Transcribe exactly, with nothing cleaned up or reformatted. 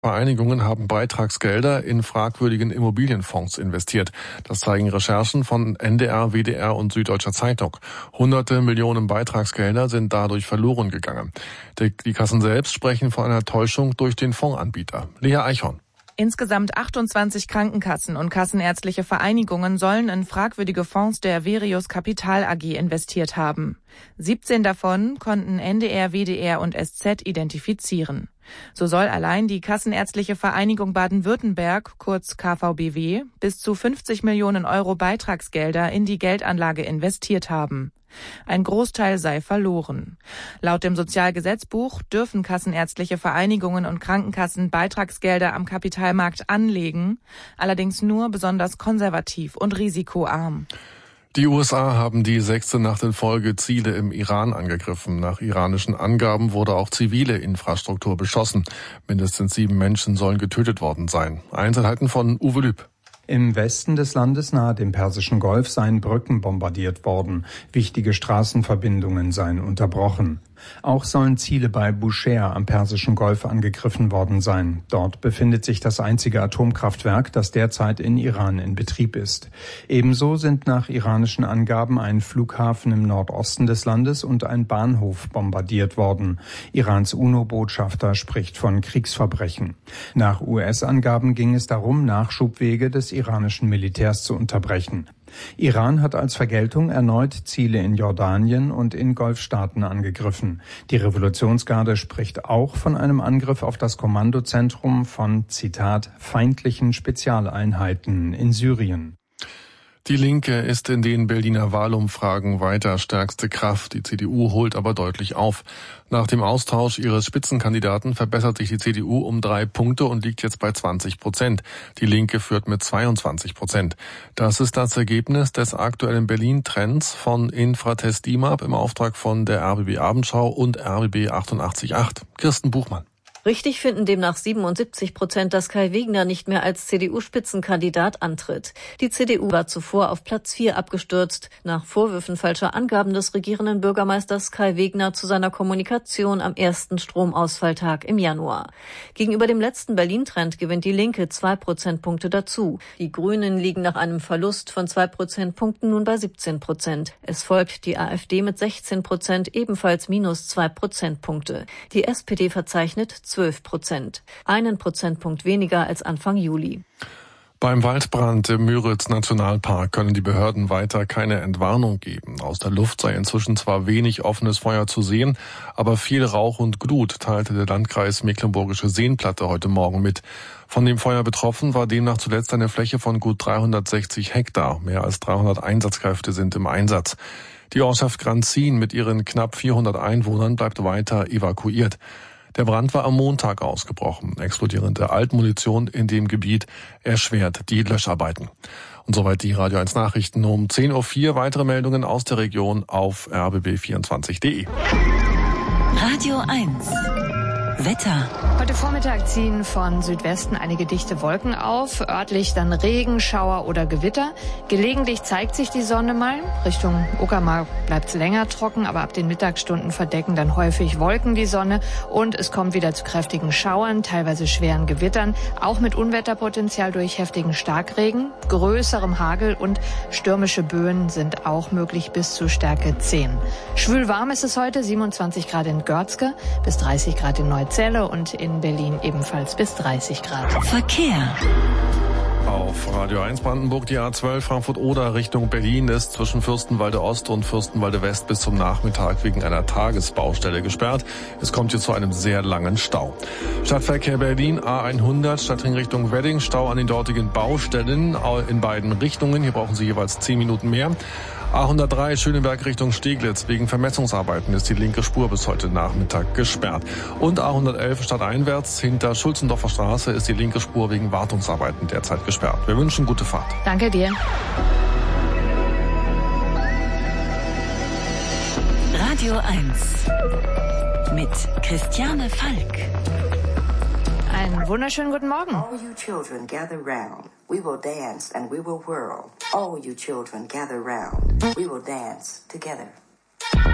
Vereinigungen haben Beitragsgelder in fragwürdigen Immobilienfonds investiert. Das zeigen Recherchen von N D R, W D R und Süddeutscher Zeitung. Hunderte Millionen Beitragsgelder sind dadurch verloren gegangen. Die Kassen selbst sprechen von einer Täuschung durch den Fondsanbieter. Lea Eichhorn. Insgesamt achtundzwanzig Krankenkassen und kassenärztliche Vereinigungen sollen in fragwürdige Fonds der Verius Kapital A G investiert haben. siebzehn davon konnten N D R, W D R und S Z identifizieren. So soll allein die Kassenärztliche Vereinigung Baden-Württemberg, kurz K V B W, bis zu fünfzig Millionen Euro Beitragsgelder in die Geldanlage investiert haben. Ein Großteil sei verloren. Laut dem Sozialgesetzbuch dürfen kassenärztliche Vereinigungen und Krankenkassen Beitragsgelder am Kapitalmarkt anlegen, allerdings nur besonders konservativ und risikoarm. Die U S A haben die sechste Nacht in Folge Ziele im Iran angegriffen. Nach iranischen Angaben wurde auch zivile Infrastruktur beschossen. Mindestens sieben Menschen sollen getötet worden sein. Einzelheiten von Uwe Lüb. Im Westen des Landes nahe dem Persischen Golf seien Brücken bombardiert worden. Wichtige Straßenverbindungen seien unterbrochen. Auch sollen Ziele bei Bushehr am Persischen Golf angegriffen worden sein. Dort befindet sich das einzige Atomkraftwerk, das derzeit in Iran in Betrieb ist. Ebenso sind nach iranischen Angaben ein Flughafen im Nordosten des Landes und ein Bahnhof bombardiert worden. Irans UNO-Botschafter spricht von Kriegsverbrechen. Nach U S-Angaben ging es darum, Nachschubwege des iranischen Militärs zu unterbrechen. Iran hat als Vergeltung erneut Ziele in Jordanien und in Golfstaaten angegriffen. Die Revolutionsgarde spricht auch von einem Angriff auf das Kommandozentrum von, Zitat, feindlichen Spezialeinheiten in Syrien. Die Linke ist in den Berliner Wahlumfragen weiter stärkste Kraft. Die C D U holt aber deutlich auf. Nach dem Austausch ihres Spitzenkandidaten verbessert sich die C D U um drei Punkte und liegt jetzt bei zwanzig Prozent. Die Linke führt mit zweiundzwanzig Prozent. Das ist das Ergebnis des aktuellen Berlin-Trends von Infratest D I M A P im Auftrag von der R B B Abendschau und R B B achtundachtzig Komma acht. Kirsten Buchmann. Richtig finden demnach siebenundsiebzig Prozent, dass Kai Wegner nicht mehr als C D U-Spitzenkandidat antritt. Die C D U war zuvor auf Platz vier abgestürzt, nach Vorwürfen falscher Angaben des regierenden Bürgermeisters Kai Wegner zu seiner Kommunikation am ersten Stromausfalltag im Januar. Gegenüber dem letzten Berlin-Trend gewinnt die Linke zwei Prozentpunkte dazu. Die Grünen liegen nach einem Verlust von zwei Prozentpunkten nun bei siebzehn Prozent. Es folgt die AfD mit sechzehn Prozent, ebenfalls minus zwei Prozentpunkte. Die S P D verzeichnet zwölf Prozent, einen Prozentpunkt weniger als Anfang Juli. Beim Waldbrand im Müritz-Nationalpark können die Behörden weiter keine Entwarnung geben. Aus der Luft sei inzwischen zwar wenig offenes Feuer zu sehen, aber viel Rauch und Glut, teilte der Landkreis Mecklenburgische Seenplatte heute Morgen mit. Von dem Feuer betroffen war demnach zuletzt eine Fläche von gut dreihundertsechzig Hektar. Mehr als dreihundert Einsatzkräfte sind im Einsatz. Die Ortschaft Granzin mit ihren knapp vierhundert Einwohnern bleibt weiter evakuiert. Der Brand war am Montag ausgebrochen. Explodierende Altmunition in dem Gebiet erschwert die Löscharbeiten. Und soweit die Radio eins Nachrichten um zehn Uhr vier. Weitere Meldungen aus der Region auf r b b vierundzwanzig punkt de. Radio eins. Wetter. Heute Vormittag ziehen von Südwesten einige dichte Wolken auf, örtlich dann Regen, Schauer oder Gewitter. Gelegentlich zeigt sich die Sonne mal. Richtung Uckermark bleibt es länger trocken, aber ab den Mittagsstunden verdecken dann häufig Wolken die Sonne und es kommt wieder zu kräftigen Schauern, teilweise schweren Gewittern, auch mit Unwetterpotenzial durch heftigen Starkregen, größerem Hagel und stürmische Böen sind auch möglich bis zu Stärke zehn. Schwül warm ist es heute, siebenundzwanzig Grad in Görzge, bis dreißig Grad in Neuzelle und in Berlin ebenfalls bis dreißig Grad. Verkehr. Auf Radio eins Brandenburg die A zwölf Frankfurt-Oder Richtung Berlin ist zwischen Fürstenwalde Ost und Fürstenwalde West bis zum Nachmittag wegen einer Tagesbaustelle gesperrt. Es kommt hier zu einem sehr langen Stau. Stadtverkehr Berlin A hundert Stadtring Richtung Wedding, Stau an den dortigen Baustellen in beiden Richtungen. Hier brauchen Sie jeweils zehn Minuten mehr. A hundertdrei Schöneberg Richtung Steglitz. Wegen Vermessungsarbeiten ist die linke Spur bis heute Nachmittag gesperrt. Und A hundertelf stadteinwärts hinter Schulzendorfer Straße ist die linke Spur wegen Wartungsarbeiten derzeit gesperrt. Wir wünschen gute Fahrt. Danke dir. Radio eins mit Christiane Falk. Einen wunderschönen guten Morgen. All you children gather round. We will dance and we will whirl. All you children gather round. We will dance together.